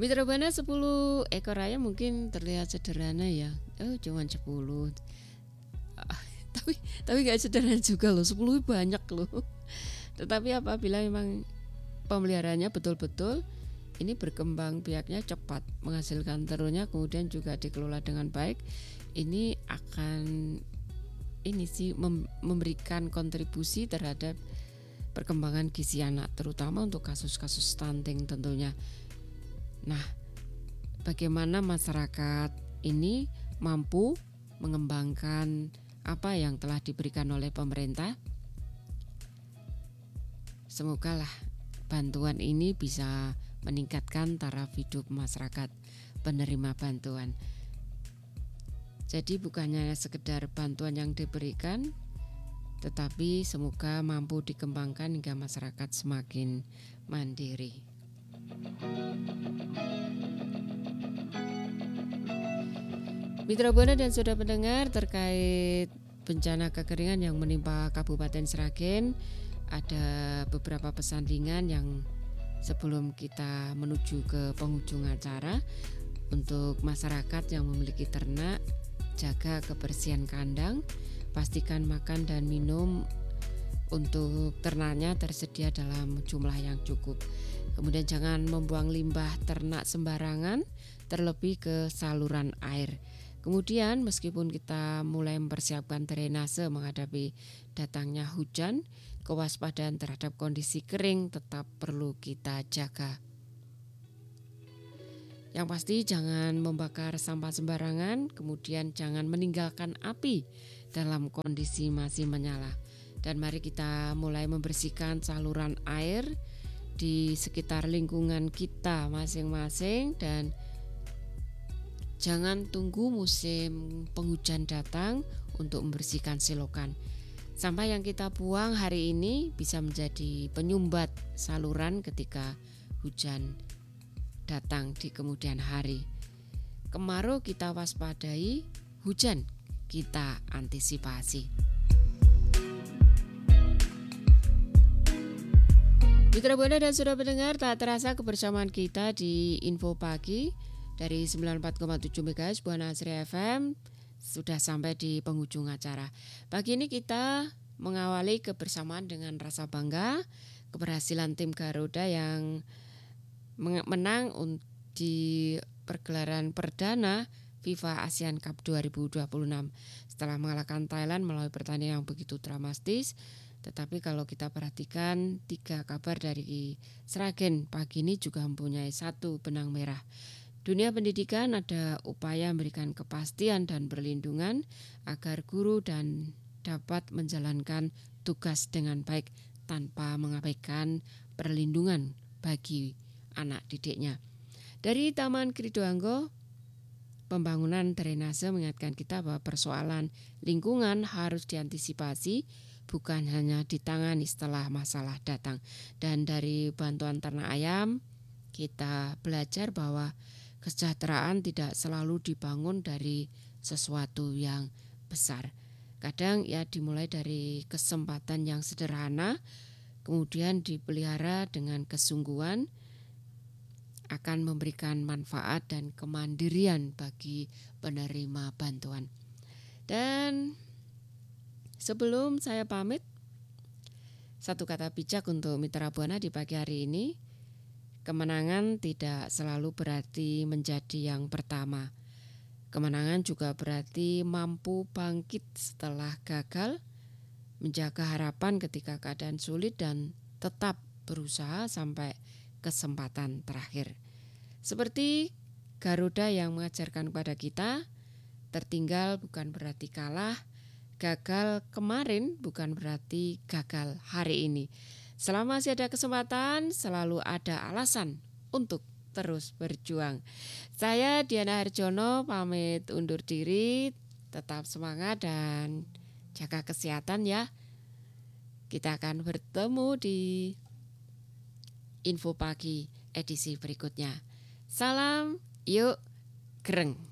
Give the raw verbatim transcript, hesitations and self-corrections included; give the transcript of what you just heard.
Mitra Buana sepuluh ekor ayam mungkin terlihat sederhana ya. Oh, cuma sepuluh. Ah, tapi tapi enggak sederhana juga loh. sepuluh banyak loh. Tetapi apabila memang pemeliharaannya betul-betul ini berkembang biaknya cepat, menghasilkan telurnya, kemudian juga dikelola dengan baik, ini akan ini sih mem- memberikan kontribusi terhadap perkembangan gizi anak, terutama untuk kasus-kasus stunting tentunya. Nah, bagaimana masyarakat ini mampu mengembangkan apa yang telah diberikan oleh pemerintah? Semoga lah bantuan ini bisa meningkatkan taraf hidup masyarakat penerima bantuan. Jadi bukannya sekedar bantuan yang diberikan, tetapi semoga mampu dikembangkan hingga masyarakat semakin mandiri. Mitra Buana dan saudara pendengar, terkait bencana kekeringan yang menimpa Kabupaten Sragen, ada beberapa pesan ringan yang sebelum kita menuju ke penghujung acara. Untuk masyarakat yang memiliki ternak, jaga kebersihan kandang, pastikan makan dan minum untuk ternaknya tersedia dalam jumlah yang cukup. Kemudian jangan membuang limbah ternak sembarangan, terlebih ke saluran air. Kemudian meskipun kita mulai mempersiapkan drainase menghadapi datangnya hujan, kewaspadaan terhadap kondisi kering tetap perlu kita jaga. Yang pasti jangan membakar sampah sembarangan, kemudian jangan meninggalkan api dalam kondisi masih menyala. Dan mari kita mulai membersihkan saluran air di sekitar lingkungan kita masing-masing, dan jangan tunggu musim penghujan datang untuk membersihkan selokan. Sampah yang kita buang hari ini bisa menjadi penyumbat saluran ketika hujan datang di kemudian hari. Kemarau kita waspadai, hujan kita antisipasi. Mitra Buana dan saudara pendengar, tak terasa kebersamaan kita di Info Pagi dari sembilan puluh empat koma tujuh MHz Buana Asri F M sudah sampai di penghujung acara. Pagi ini kita mengawali kebersamaan dengan rasa bangga keberhasilan tim Garuda yang menang di pergelaran perdana FIFA ASEAN Cup dua ribu dua puluh enam setelah mengalahkan Thailand melalui pertandingan yang begitu dramatis. Tetapi kalau kita perhatikan, tiga kabar dari Sragen pagi ini juga mempunyai satu benang merah. Dunia pendidikan ada upaya memberikan kepastian dan perlindungan agar guru dan dapat menjalankan tugas dengan baik tanpa mengabaikan perlindungan bagi anak didiknya. Dari Taman Kridoanggo, pembangunan drainase mengingatkan kita bahwa persoalan lingkungan harus diantisipasi, bukan hanya ditangani setelah masalah datang. Dan dari bantuan ternak ayam, kita belajar bahwa kesejahteraan tidak selalu dibangun dari sesuatu yang besar. Kadang ya dimulai dari kesempatan yang sederhana, kemudian dipelihara dengan kesungguhan, akan memberikan manfaat dan kemandirian bagi penerima bantuan. Dan sebelum saya pamit, satu kata bijak untuk Mitra Buana di pagi hari ini. Kemenangan tidak selalu berarti menjadi yang pertama. Kemenangan juga berarti mampu bangkit setelah gagal, menjaga harapan ketika keadaan sulit, dan tetap berusaha sampai kesempatan terakhir. Seperti Garuda yang mengajarkan kepada kita, tertinggal bukan berarti kalah, gagal kemarin bukan berarti gagal hari ini. Selama masih ada kesempatan, selalu ada alasan untuk terus berjuang. Saya Diana Harjono pamit undur diri, tetap semangat dan jaga kesehatan ya. Kita akan bertemu di Info Pagi edisi berikutnya. Salam, yuk, greng.